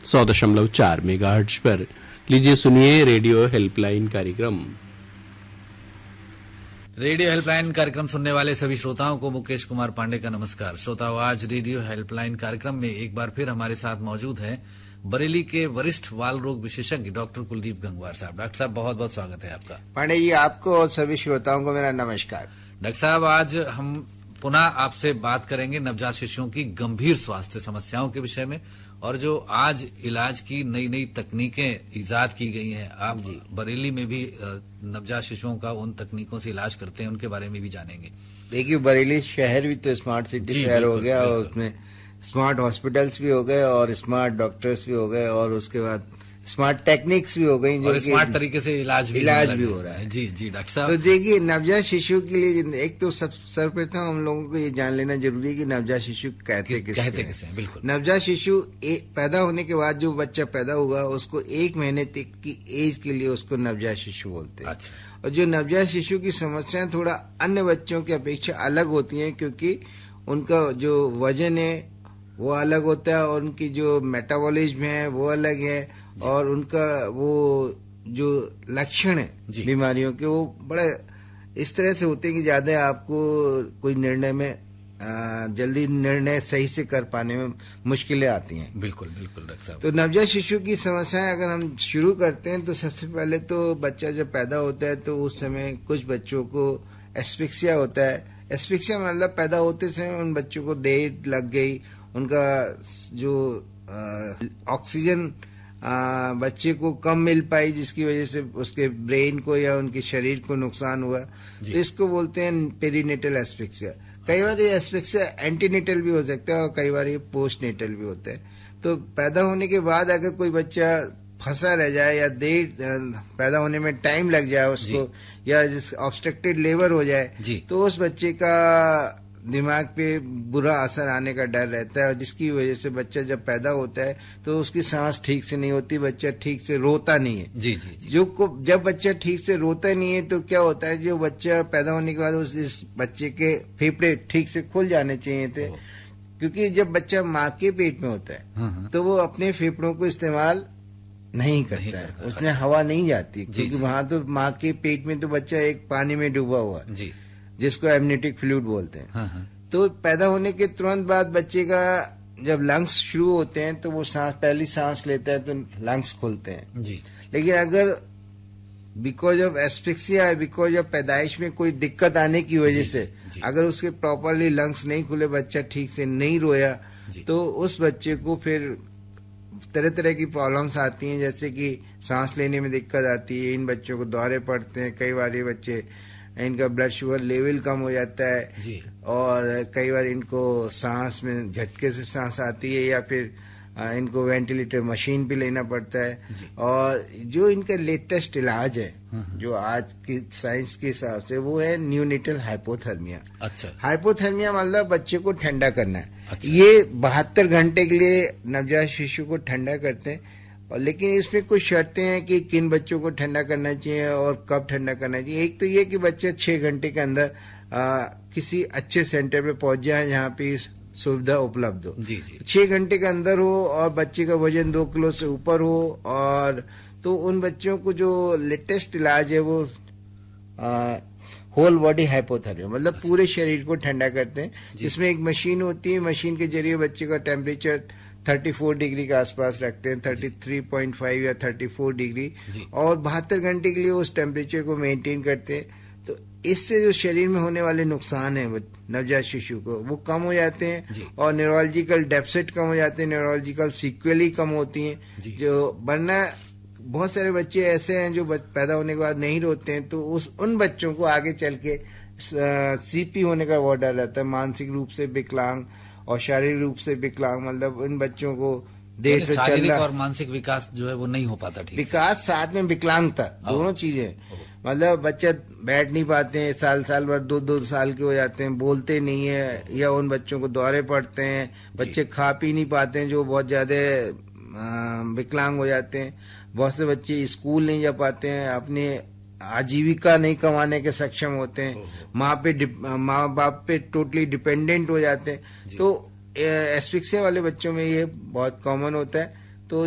100.4 megahertz पर। लीजिए सुनिए रेडियो हेल्पलाइन कार्यक्रम। रेडियो हेल्पलाइन कार्यक्रम सुनने वाले सभी श्रोताओं को मुकेश कुमार पांडे का नमस्कार। श्रोताओं, आज रेडियो हेल्पलाइन कार्यक्रम में एक बार फिर हमारे साथ मौजूद हैं बरेली के वरिष्ठ बाल रोग विशेषज्ञ डॉक्टर कुलदीप गंगवार साहब। डॉक्टर साहब, बहुत बहुत स्वागत है आपका। पांडे जी, आपको और सभी श्रोताओं को मेरा नमस्कार। डॉक्टर साहब, आज हम पुनः आपसे बात करेंगे नवजात शिशुओं की गंभीर स्वास्थ्य समस्याओं के विषय में, और जो आज इलाज की नई नई तकनीकें इजाद की गई हैं। आप बरेली में भी नवजात शिशुओं का उन तकनीकों से इलाज करते हैं, उनके बारे में भी जानेंगे। देखिए, बरेली शहर भी तो स्मार्ट सिटी शहर हो गया, और उसमें स्मार्ट हॉस्पिटल्स भी हो गए और स्मार्ट डॉक्टर्स भी हो गए, और उसके बाद स्मार्ट टेक्निक्स भी हो गई, जो स्मार्ट तरीके से इलाज भी हो रहा है। जी जी डॉक्टर साहब। तो देखिए, नवजात शिशु के लिए एक तो सर्वप्रथम हम लोगों को ये जान लेना जरूरी है कि नवजात शिशु कहते किसे हैं। बिल्कुल। नवजात शिशु पैदा होने के बाद जो बच्चा पैदा हुआ उसको 1 महीने तक की एज के लिए उसको नवजात शिशु बोलते हैं। अच्छा। और जो नवजात शिशु की समस्याएं थोड़ा अन्य बच्चों की अपेक्षा अलग होती हैं, क्योंकि उनका जो वजन है वो अलग होता है, और उनकी जो मेटाबॉलिज्म है वो अलग है, और उनका वो जो लक्षण है बीमारियों के वो बड़े इस तरह से होते हैं कि ज्यादा आपको कोई निर्णय में जल्दी निर्णय सही से कर पाने में मुश्किलें आती हैं। बिल्कुल बिल्कुल डॉक्टर साहब। तो नवजात शिशु की समस्याएं अगर हम शुरू करते हैं तो सबसे पहले तो बच्चा जब पैदा होता है तो उस समय कुछ बच्चों को एस्फिक्सिया होता है। एस्फिक्सिया मतलब पैदा होते समय उन बच्चों को देर लग गई, उनका जो ऑक्सीजन बच्चे को कम मिल पाई, जिसकी वजह से उसके ब्रेन को या उनके शरीर को नुकसान हुआ, तो इसको बोलते हैं पेरीनेटल एस्फिक्सिया। कई बार ये एस्फिक्सिया एंटीनेटल भी हो सकता है और कई बार ये पोस्टनेटल भी होता है। तो पैदा होने के बाद अगर कोई बच्चा फंसा रह जाए या देर पैदा होने में टाइम लग जाए उसको, या ऑब्स्ट्रक्टेड लेबर हो जाए, तो उस बच्चे का दिमाग पे बुरा असर आने का डर रहता है, और जिसकी वजह से बच्चा जब पैदा होता है तो उसकी सांस ठीक से नहीं होती, बच्चा ठीक से रोता नहीं है। जी जी जी। जब बच्चा ठीक से रोता नहीं है तो क्या होता है, जो बच्चा पैदा होने के बाद इस बच्चे के फेफड़े ठीक से खुल जाने चाहिए थे, क्योंकि जब बच्चा माँ के पेट में होता है तो वो अपने फेफड़ों को इस्तेमाल नहीं करता है, उसमें हवा नहीं जाती, क्योंकि वहां तो माँ के पेट में तो बच्चा एक पानी में डूबा हुआ है, जिसको एमनिटिक फ्लूइड बोलते हैं। तो पैदा होने के तुरंत बाद बच्चे का जब लंग्स शुरू होते हैं तो वो पहली सांस लेता है तो लंग्स खुलते हैं जी। लेकिन अगर because of asphyxia, because of पैदाइश में कोई दिक्कत आने की वजह से अगर उसके प्रॉपरली लंग्स नहीं खुले, बच्चा ठीक से नहीं रोया, तो उस बच्चे को फिर तरह तरह की प्रॉब्लम्स आती हैं, जैसे कि सांस लेने में दिक्कत आती है, इन बच्चों को दौरे पड़ते हैं, कई बार ये बच्चे इनका ब्लड शुगर लेवल कम हो जाता है, और कई बार इनको सांस में झटके से सांस आती है, या फिर इनको वेंटिलेटर मशीन पे लेना पड़ता है। और जो इनका लेटेस्ट इलाज है जो आज की साइंस के हिसाब से, वो है न्यूनेटल हाइपोथर्मिया। अच्छा। हाइपोथर्मिया मतलब बच्चे को ठंडा करना है। अच्छा। ये 72 घंटे के लिए नवजात शिशु को ठंडा करते हैं, और लेकिन इसमें कुछ शर्तें हैं कि किन बच्चों को ठंडा करना चाहिए और कब ठंडा करना चाहिए। एक तो ये कि बच्चा 6 घंटे के अंदर किसी अच्छे सेंटर पे पहुंच जाए जहाँ पे सुविधा उपलब्ध हो। जी जी। 6 घंटे के अंदर हो और बच्चे का वजन 2 किलो से ऊपर हो, और तो उन बच्चों को जो लेटेस्ट इलाज है वो होल बॉडी हाइपोथर्मिया, मतलब पूरे शरीर को ठंडा करते हैं, जिसमें एक मशीन होती है, मशीन के जरिए बच्चे का टेम्परेचर 34 डिग्री के आसपास रखते हैं, 33.5 या 34 डिग्री, और 72 घंटे के लिए उस टेम्परेचर को मेंटेन करते हैं। तो इससे जो शरीर में होने वाले नुकसान है नवजात शिशु को, वो कम हो जाते हैं, और न्यूरोलॉजिकल डेफिसिट कम हो जाते हैं, न्यूरोलॉजिकल सीक्वेली कम होती हैं, जो वरना बहुत सारे बच्चे ऐसे हैं जो पैदा होने के बाद नहीं रोते हैं, तो उन बच्चों को आगे चल के सीपी होने का बहुत डर रहता है, मानसिक रूप से विकलांग और शारीरिक रूप से विकलांग, मतलब उन बच्चों को देर से चलना और मानसिक विकास जो है वो नहीं हो पाता ठीक, विकास साथ में विकलांगता, दोनों चीजें, मतलब बच्चे बैठ नहीं पाते हैं, साल भर 2 साल के हो जाते हैं, बोलते नहीं है, या उन बच्चों को दौरे पड़ते हैं, बच्चे खा पी नहीं पाते हैं जो बहुत ज्यादा विकलांग हो जाते हैं, बहुत से बच्चे स्कूल नहीं जा पाते हैं, अपने आजीविका नहीं कमाने के सक्षम होते हैं, माँ बाप पे टोटली डिपेंडेंट हो जाते हैं। तो एस्फिक्सिया वाले बच्चों में ये बहुत कॉमन होता है।